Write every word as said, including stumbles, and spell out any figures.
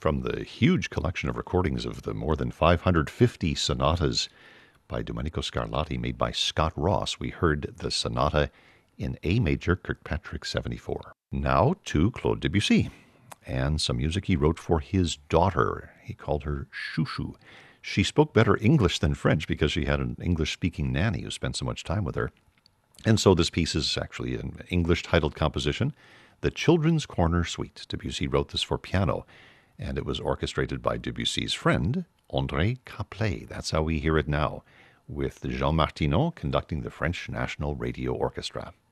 From the huge collection of recordings of the more than five hundred fifty sonatas by Domenico Scarlatti made by Scott Ross, we heard the sonata in A major, Kirkpatrick seventy-four. Now to Claude Debussy and some music he wrote for his daughter. He called her Chouchou. She spoke better English than French because she had an English-speaking nanny who spent so much time with her. And so this piece is actually an English-titled composition, The Children's Corner Suite. Debussy wrote this for piano, and it was orchestrated by Debussy's friend, André Caplet. That's how we hear it now, with Jean Martineau conducting the French National Radio Orchestra.